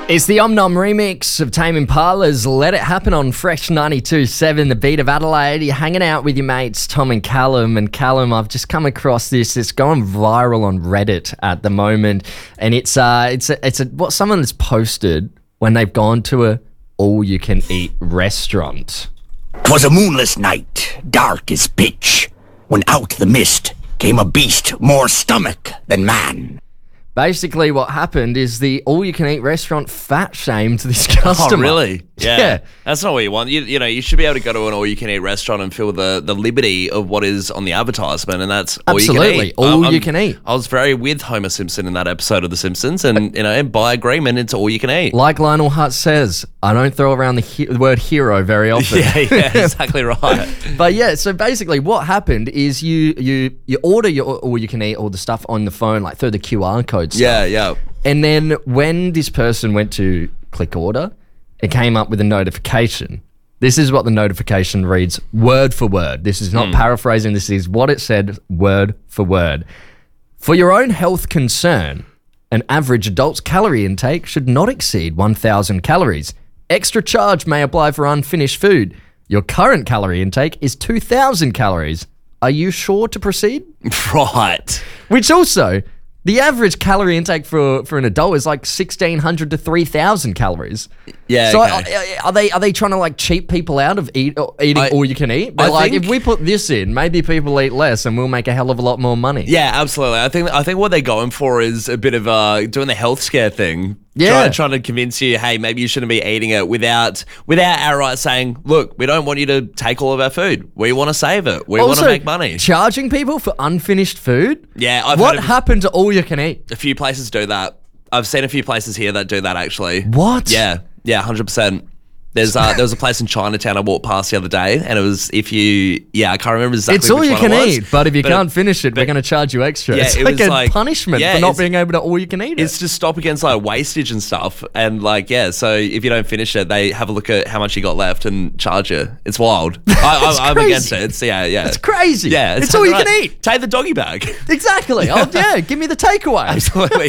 It's the Om Nom remix of Tame Impala's Let It Happen on Fresh 92.7, the beat of Adelaide. You're hanging out with your mates, Tom and Callum. And Callum, I've just come across this. It's going viral on Reddit at the moment. And it's what someone has posted when they've gone to a all-you-can-eat restaurant. 'Twas a moonless night, dark as pitch, when out the mist came a beast more stomach than man. Basically, what happened is the all-you-can-eat restaurant fat-shamed this customer. Oh, really? Yeah. That's not what you want. You know, you should be able to go to an all-you-can-eat restaurant and feel the liberty of what is on the advertisement, and that's Absolutely, all-you-can-eat. I was very with Homer Simpson in that episode of The Simpsons, and, by agreement, it's all-you-can-eat. Like Lionel Hutz says, I don't throw around the word hero very often. Yeah, exactly right. But yeah, so basically what happened is you order your all-you-can-eat, all the stuff on the phone, like through the QR code stuff. Yeah. And then when this person went to click order, it came up with a notification. This is what the notification reads word for word. This is not paraphrasing. This is what it said word for word. For your own health concern, an average adult's calorie intake should not exceed 1,000 calories. Extra charge may apply for unfinished food. Your current calorie intake is 2,000 calories. Are you sure to proceed? Right. Which also, the average calorie intake for an adult is like 1,600 to 3,000 calories. Yeah. So okay. are they trying to like cheat people out of eating all you can eat? But like, if we put this in, maybe people eat less and we'll make a hell of a lot more money. Yeah, absolutely. I think what they're going for is a bit of doing the health scare thing. Yeah. Trying to convince you, hey, maybe you shouldn't be eating it without outright saying, look, we don't want you to take all of our food. We want to save it. We want to make money. Charging people for unfinished food? Yeah. What happened to all you can eat? A few places do that. I've seen a few places here that do that actually. What? Yeah, 100%. There was a place in Chinatown I walked past the other day, and it was I can't remember exactly. It's all which you one can it was, eat, but if you can't finish it, we're going to charge you extra. Yeah, it's it like was a like punishment for not being able to all you can eat. It's to stop against like wastage and stuff, and so if you don't finish it, they have a look at how much you got left and charge you. It's wild. I'm against it. It's It's crazy. Yeah, it's all you can eat. Take the doggy bag. Exactly. Oh yeah, give me the takeaway. Absolutely.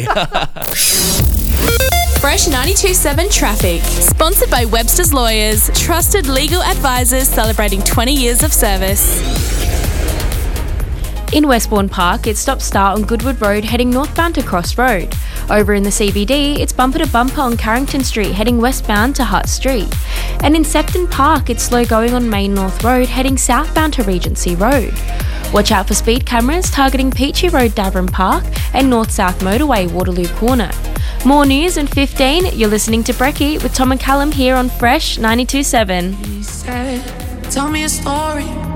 Fresh 92.7 Traffic. Sponsored by Webster's Lawyers. Trusted legal advisors celebrating 20 years of service. In Westbourne Park, it's stop-start on Goodwood Road heading northbound to Cross Road. Over in the CBD, it's bumper-to-bumper on Carrington Street heading westbound to Hutt Street. And in Septon Park, it's slow going on Main North Road heading southbound to Regency Road. Watch out for speed cameras targeting Peachy Road, Davern Park and North-South Motorway, Waterloo Corner. More news in 15. You're listening to Brekkie with Tom and Callum here on Fresh 92.7. He said, tell me a story